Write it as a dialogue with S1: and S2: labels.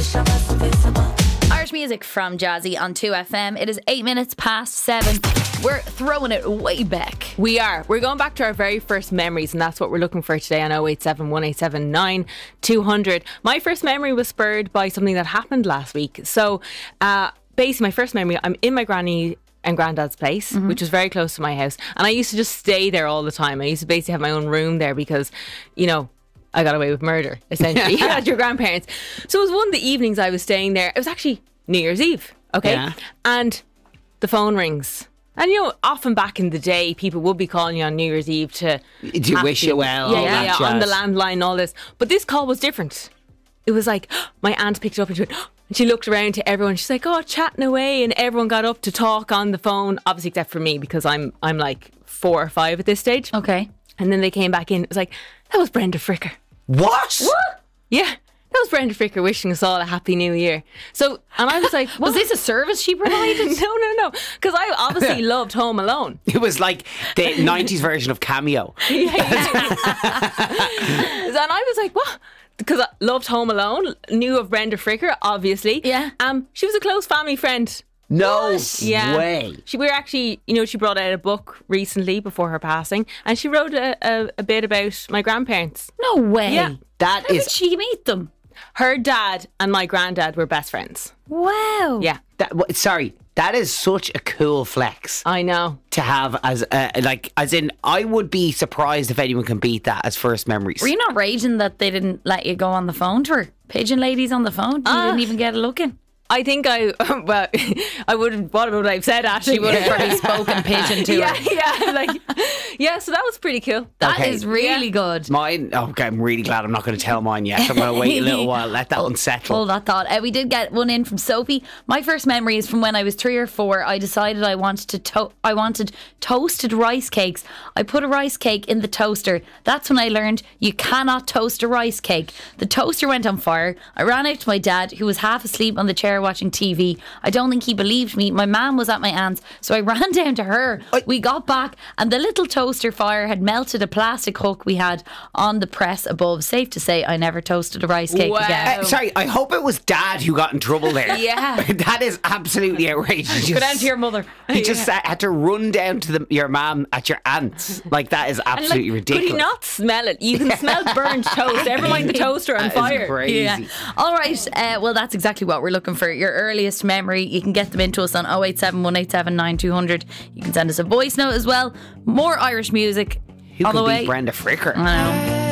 S1: Irish music from Jazzy on 2FM. It is 8 minutes past 7. We're throwing it way back.
S2: We are. We're going back to our very first memories, and that's what we're looking for today on 087 187 9200. My first memory was spurred by something that happened last week. So, basically, my first memory, I'm in my granny and granddad's place, which was very close to my house, and I used to just stay there all the time. I used to basically have my own room there because, you know, I got away with murder, essentially, at your grandparents. So it was one of the evenings I was staying there. It was actually New Year's Eve, okay? Yeah. And the phone rings. And, you know, often back in the day, people would be calling you on New Year's Eve to
S3: wish you well.
S2: Yeah, on the landline, all this. But this call was different. It was like, my aunt picked it up and she looked around to everyone. She's like, oh, chatting away. And everyone got up to talk on the phone, obviously except for me because I'm like 4 or 5 at this stage.
S1: Okay.
S2: And then they came back in. It was like, that was Brenda Fricker.
S3: What?
S2: Yeah. That was Brenda Fricker wishing us all a happy new year. So, and I was like,
S1: was this a service she provided?
S2: No. Because I obviously loved Home Alone.
S3: It was like the 90s version of Cameo.
S2: Yeah. And I was like, what? Because I loved Home Alone, knew of Brenda Fricker, obviously.
S1: Yeah.
S2: She was a close family friend.
S3: No
S2: We
S3: way.
S2: were actually, you know, she brought out a book recently before her passing, and she wrote a bit about my grandparents.
S1: No way.
S2: Yeah.
S1: How did she meet them?
S2: Her dad and my granddad were best friends.
S1: Wow.
S2: Yeah.
S3: That is such a cool flex.
S2: I know.
S3: To have as in, I would be surprised if anyone can beat that as first memories.
S1: Were you not raging that they didn't let you go on the phone to her? Pigeon ladies on the phone? You didn't even get a look in?
S2: I think I would. What would I have said? Ashley would have probably spoken pigeon to her. So that was pretty cool.
S1: That is really good.
S3: Mine. Okay, I'm really glad I'm not going to tell mine yet. I'm going to wait a little while, let that one settle.
S1: Hold that thought. We did get one in from Sophie. My first memory is from when I was 3 or 4. I decided I wanted toasted rice cakes. I put a rice cake in the toaster. That's when I learned you cannot toast a rice cake. The toaster went on fire. I ran out to my dad, who was half asleep on the chair watching TV. I don't think he believed me. My mum was at my aunt's, so I ran down to her. We got back and the little toaster fire had melted a plastic hook we had on the press above. Safe to say I never toasted a rice cake again.
S3: Sorry, I hope it was Dad who got in trouble there.
S1: Yeah.
S3: That is absolutely outrageous.
S1: Go down to your mother.
S3: He just had to run down to your mum at your aunt's. Like, that is absolutely ridiculous.
S2: Could he not smell it? You can smell burnt toast. Never mind the toaster on fire.
S3: Crazy.
S1: Yeah. All right. Well, that's exactly what we're looking for. Your earliest memory. You can get them into us on 087 187 9200. You can send us a voice note as well. More Irish music
S3: Who
S1: on the
S3: could
S1: way.
S3: beat Brenda Fricker?
S1: I know.